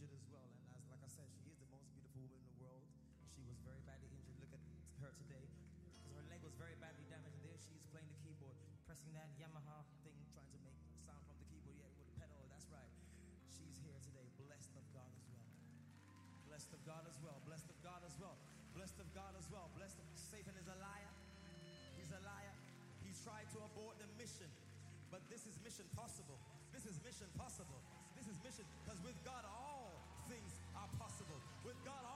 injured as well. And like I said, she is the most beautiful woman in the world. She was very badly injured. Look at her today. Because her leg was very badly damaged. And there she is playing the keyboard, pressing that Yamaha thing, trying to make sound from the keyboard. Yeah, with the pedal. That's right. She's here today, blessed of God as well. Blessed of God as well. Blessed of God as well. Blessed of God as well. Blessed of Satan is a liar. He's a liar. He tried to abort the mission. But this is mission possible. This is mission possible. This is mission, because with God all things are possible. With God